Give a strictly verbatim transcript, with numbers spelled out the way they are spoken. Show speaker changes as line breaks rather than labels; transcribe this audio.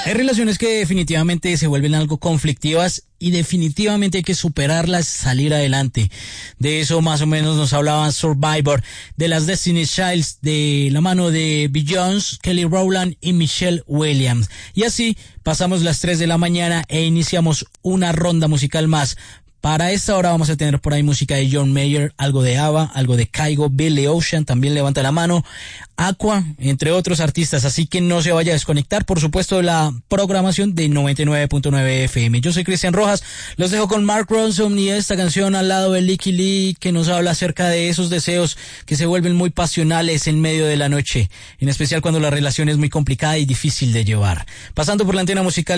Hay relaciones que definitivamente se vuelven algo conflictivas y definitivamente hay que superarlas, salir adelante. De eso más o menos nos hablaba Survivor, de las Destiny's Childs, de la mano de Beyoncé, Kelly Rowland y Michelle Williams. Y así pasamos las tres de la mañana e iniciamos una ronda musical más. Para esta hora vamos a tener por ahí música de John Mayer, algo de ABBA, algo de Kygo, Billy Ocean, también levanta la mano, Aqua, entre otros artistas, así que no se vaya a desconectar, por supuesto, de la programación de noventa y nueve punto nueve F M. Yo soy Cristian Rojas, los dejo con Mark Ronson y esta canción al lado de Licky Lee, que nos habla acerca de esos deseos que se vuelven muy pasionales en medio de la noche, en especial cuando la relación es muy complicada y difícil de llevar. Pasando por la antena musical